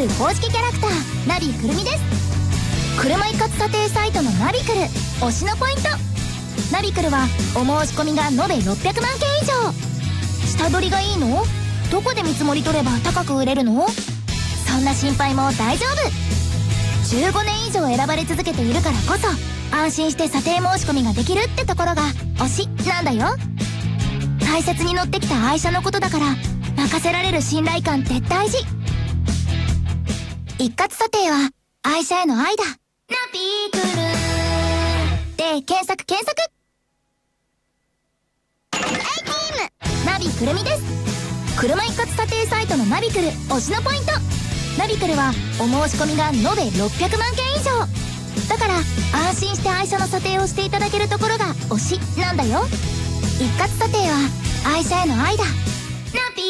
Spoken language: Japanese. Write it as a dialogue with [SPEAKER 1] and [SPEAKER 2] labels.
[SPEAKER 1] ル公式キャラクターナビくるみです。車一括査定サイトのナビクル推しのポイント。ナビクルはお申し込みが延べ600万件以上。下取りがいいの？どこで見積もり取れば高く売れるの？そんな心配も大丈夫。15年以上選ばれ続けているからこそ安心して査定申し込みができるってところが推しなんだよ。大切に乗ってきた愛車のことだから任せられる信頼感って大事。一括査定は愛車への愛だ。ナビクルで検索。ナビくるみです。車一括査定サイトのナビクル推しのポイント。ナビクルはお申し込みが延べ600万件以上だから安心して愛車の査定をしていただけるところが推しなんだよ。一括査定は愛車への愛だ。